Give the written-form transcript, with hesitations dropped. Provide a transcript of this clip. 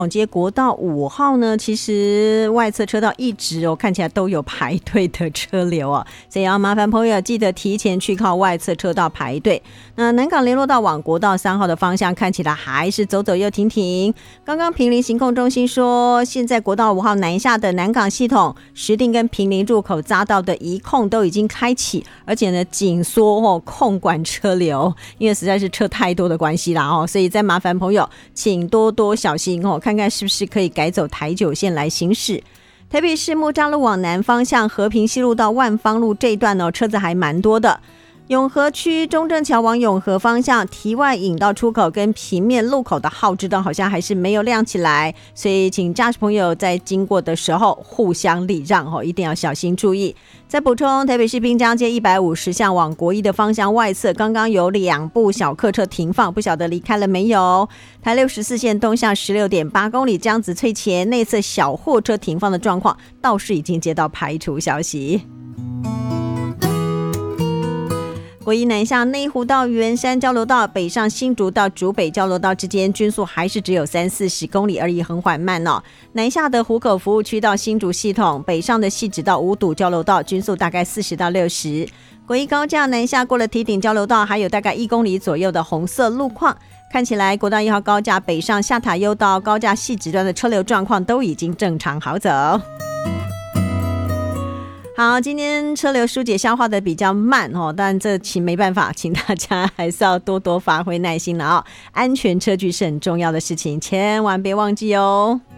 接国道5号呢，其实外侧车道一直看起来都有排队的车流所以要麻烦朋友记得提前去靠外侧车道排队。那南港联络道往国道3号的方向看起来还是走走又停停。刚刚坪林行控中心说，现在国道5号南下的南港系统石碇跟坪林入口匝道的移控都已经开启，而且呢紧缩控管车流，因为实在是车太多的关系啦所以再麻烦朋友请多多小心看看是不是可以改走台9线来行驶。台北市木栅路往南方向和平西路到万芳路这一段车子还蛮多的。永和区中正桥往永和方向堤外引道出口跟平面路口的号志灯好像还是没有亮起来，所以请驾驶朋友在经过的时候互相礼让一定要小心注意。再补充，台北市滨江街150巷往国一的方向外侧刚刚有2部小客车停放，不晓得离开了没有。台614线东向 16.8 公里江子翠前内侧小货车停放的状况倒是已经接到排除消息。国一南向内湖到圆山交流道，北上新竹到竹北交流道之间均速还是只有30-40公里而已，很缓慢南下的湖口服务区到新竹系统，北上的汐止到五堵交流道均速大概40到60。国一高架南下过了堤顶交流道，还有大概1公里左右的红色路况，看起来国道1号高架北上下塔悠到高架汐止段的车流状况都已经正常好走。好，今天车流疏解消化的比较慢但这没办法，请大家还是要多多发挥耐心了安全车距是很重要的事情，千万别忘记哦。